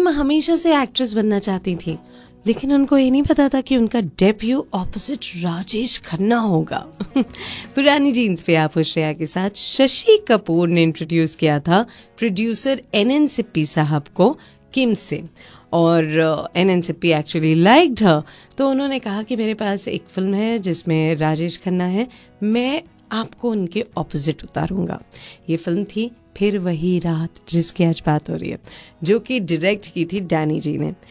किम हमेशा से एक्ट्रेस बनना चाहती थी, लेकिन उनको ये नहीं पता था कि उनका डेब्यू ऑपोजिट राजेश खन्ना होगा। पुरानी जीन्स पे आप श्रेया के साथ शशि कपूर ने इंट्रोड्यूस किया था प्रोड्यूसर एनएन सिप्पी साहब को किम से, और एनएन सिप्पी एक्चुअली लाइक्ड हर, तो उन्होंने कहा कि मेरे पास एक फिल्म है जिसमें राजेश खन्ना है, मैं आपको उनके ऑपोजिट उतारूंगा। ये फिल्म थी फिर वही रात, जिसकी आज बात हो रही है, जो कि डायरेक्ट की थी डैनी जी ने।